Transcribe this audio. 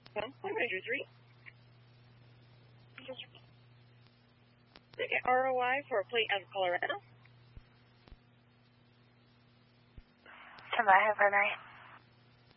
Measure 3. ROI for a plate out of Colorado. Stand by, have a night.